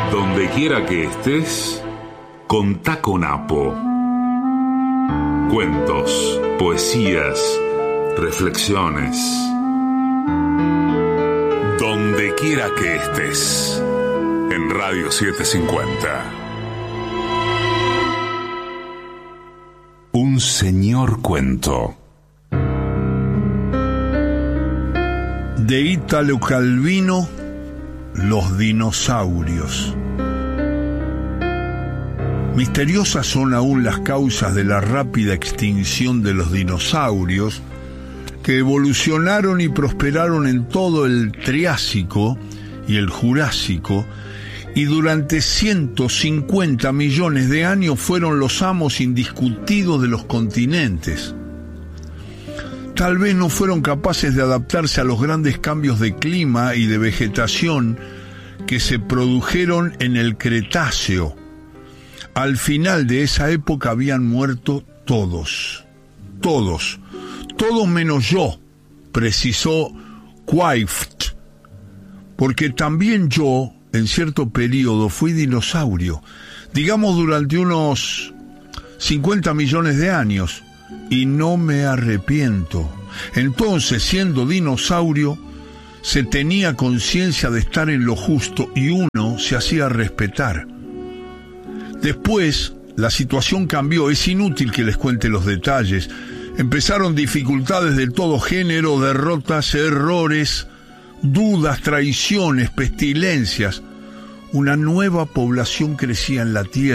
Donde quiera que estés, contá con Apo. Cuentos, poesías, reflexiones. Donde quiera que estés, en Radio 750. Un señor cuento. De Ítalo Calvino, Los dinosaurios. Misteriosas son aún las causas de la rápida extinción de los dinosaurios, que evolucionaron y prosperaron en todo el Triásico y el Jurásico, y durante 150 millones de años fueron los amos indiscutidos de los continentes. Tal vez no fueron capaces de adaptarse a los grandes cambios de clima y de vegetación que se produjeron en el Cretáceo. Al final de esa época habían muerto todos menos yo, precisó Kwaift, porque también yo, en cierto periodo, fui dinosaurio, digamos durante unos 50 millones de años, y no me arrepiento. Entonces, siendo dinosaurio, se tenía conciencia de estar en lo justo y uno se hacía respetar. Después, la situación cambió. Es inútil que les cuente los detalles. Empezaron dificultades de todo género, derrotas, errores, dudas, traiciones, pestilencias. Una nueva población crecía en la tierra.